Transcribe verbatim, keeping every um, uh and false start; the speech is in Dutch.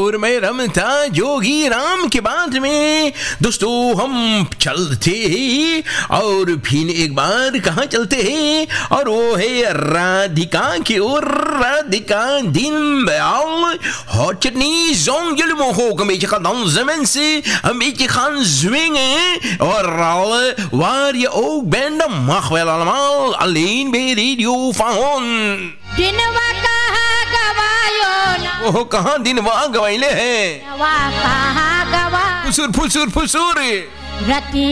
और मैं रमता जोगी राम के बाद में दोस्तों हम चलते हैं और फिर एक बार कहाँ चलते हैं और वो है राधिका की ओर। राधिका दिन Bayal hot chutney zong jullie mogen ook een beetje gaan dansen mensen, een beetje gaan zwingen overal waar je ook bent, dat mag wel allemaal, alleen bij Radio Van. दिनवा कहाँ गवायो ना, ओह कहाँ दिन वहाँ गवाइले हैं, दिनवा कहाँ गवा फुसुर फुसुर फुसुर रति